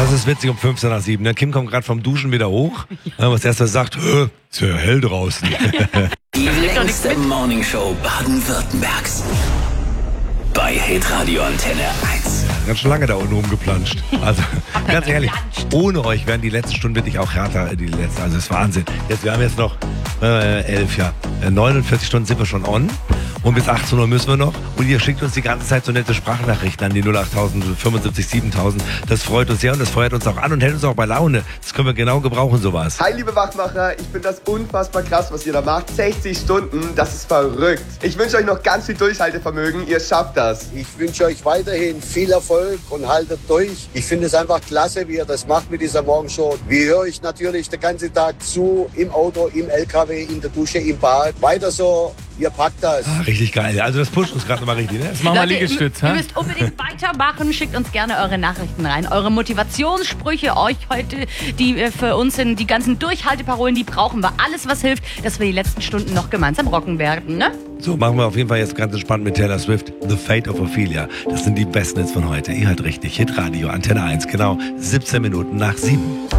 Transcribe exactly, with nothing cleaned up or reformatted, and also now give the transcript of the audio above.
Das ist witzig um fünfzehn nach sieben. Ne? Kim kommt gerade vom Duschen wieder hoch. Ja. Was erst mal sagt, ist ja hell draußen. Die längste Morningshow Baden-Württembergs. Bei Hitradio Antenne eins. Ganz schön lange da unten rumgeplanscht. Also, ganz ehrlich, ohne euch wären die letzten Stunden wirklich auch härter, die letzten. Also, das ist Wahnsinn. Jetzt, wir haben jetzt noch äh, elf, ja. neunundvierzig Stunden sind wir schon on. Und bis achtzehn Uhr müssen wir noch. Und ihr schickt uns die ganze Zeit so nette Sprachnachrichten an die null acht tausend fünfundsiebzig siebentausend. Das freut uns sehr und das feuert uns auch an und hält uns auch bei Laune. Das können wir genau gebrauchen, sowas. Hi, liebe Wachmacher. Ich finde das unfassbar krass, was ihr da macht. sechzig Stunden, das ist verrückt. Ich wünsche euch noch ganz viel Durchhaltevermögen. Ihr schafft das. Ich wünsche euch weiterhin viel Erfolg und haltet durch. Ich finde es einfach klasse, wie ihr das macht mit dieser Morgenshow. Wir hören euch natürlich den ganzen Tag zu, im Auto, im L K W, in der Dusche, im Bad. Weiter so. Ihr packt das. Ah, richtig geil. Also das pusht uns gerade nochmal richtig, ne? Jetzt machen wir Liegestütz, Ihr ha? müsst unbedingt weitermachen. Schickt uns gerne eure Nachrichten rein. Eure Motivationssprüche euch heute, die äh, für uns sind, die ganzen Durchhalteparolen, die brauchen wir. Alles, was hilft, dass wir die letzten Stunden noch gemeinsam rocken werden, ne? So, machen wir auf jeden Fall jetzt ganz entspannt mit Taylor Swift. The Fate of Ophelia. Das sind die besten Hits von heute. Ihr hört richtig. Hitradio, Antenne eins, genau siebzehn Minuten nach sieben.